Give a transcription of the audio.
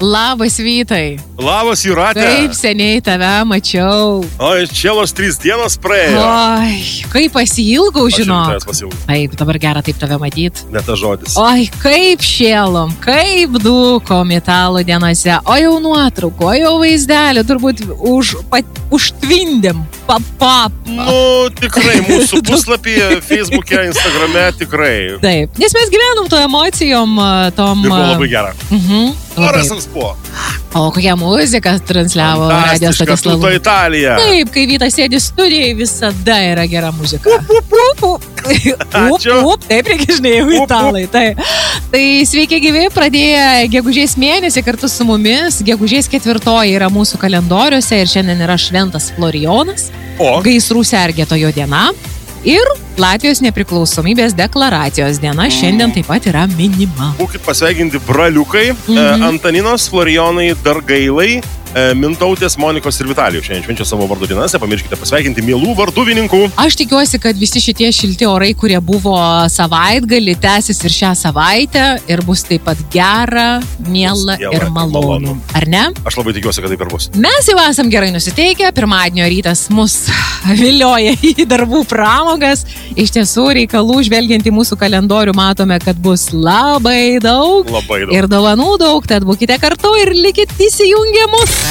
Labas, Vytai. Labas, Jūratė. Kaip seniai tave mačiau. Oi, čielos 3 dienos praėjo. Oi, kaip pasiilgau, žinok. Aš pasiilgau. Taip, dabar gera taip tave matyti. Ne ta žodis. Oi, kaip šėlom, kaip dūkom italų dienose. O jau nuotraukų, o jau vaizdelį turbūt užtvindėm. Nu, tikrai, mūsų puslapyje, Facebook'e, Instagram'e tikrai. Taip, nes mes gyvenom to emocijom, tom... Ir buvo labai gera. Oras ants buvo. O kokia muzika transliavo radijos stotis Fantastiška, Italija. Taip, kai Vytas sėdi studijai, visada yra gera muzika. Ačiū. Taip, reikia žinai, jau italai. Tai sveiki gyvi, pradėję gegužės mėnesį kartu su mumis. Gegužės 4 yra mūsų kalendoriuose ir šiandien yra šventas Florijonas, gaisrų sergėtojo diena ir Latvijos nepriklausomybės deklaracijos diena šiandien taip pat yra minima. Būkit pasveikinti braliukai, Antaninos, Florijonai, Dargailai, Mintautės, Monikos ir Vitalijos. Šiandien švenčia savo vardų dienas, nepamirškite pasveikinti mielų varduvininkų. Aš tikiuosi, kad visi šitie šilti orai, kurie buvo savaitgalį, tęsis ir šią savaitę ir bus taip pat gera, miela ir malonu. Ar ne? Aš labai tikiuosi, kad taip ir bus. Mes jau esam gerai nusiteikę, pirmadienio rytas mus vilioja į darbų pramogas. Iš tiesų reikalų, žvelgiant į mūsų kalendorių, matome, kad bus labai daug. Labai daug. Ir dovanų daug, tad būkite kartu ir likit įsijungiamus.